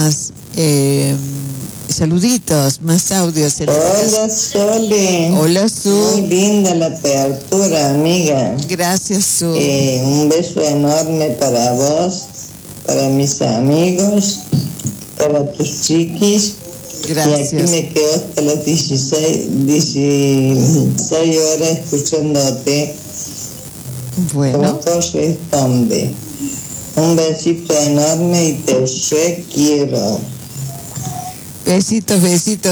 más saluditos, más audios. Hola, Sole. Hola, Su. Muy linda la apertura, amiga. Gracias, Su. Un beso enorme para vos, para mis amigos, para tus chiquis. Gracias. Y aquí me quedo hasta las 16 horas escuchándote. Bueno. Como corresponde. Un besito enorme y te requiero. Besitos, besitos.